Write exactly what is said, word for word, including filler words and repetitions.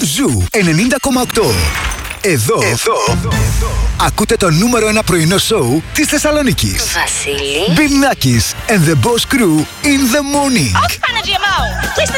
Ζου ενενήντα κόμμα οκτώ. Εδώ, εδώ, ακούτε το νούμερο ένα πρωινό σοου της Θεσσαλονίκης. Βασίλη. Bill Nackis and the Boss Crew in the morning. Off Panagio Mall. Twist the